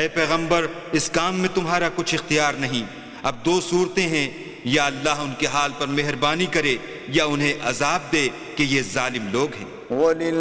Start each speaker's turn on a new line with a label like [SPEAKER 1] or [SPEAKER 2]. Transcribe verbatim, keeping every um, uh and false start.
[SPEAKER 1] ऐ पैगंबर, इस काम में तुम्हारा कुछ इख्तियार नहीं। अब दो सूरतें हैं, या अल्लाह उनके हाल पर मेहरबानी करे या उन्हें अजाब दे कि ये जालिम लोग हैं।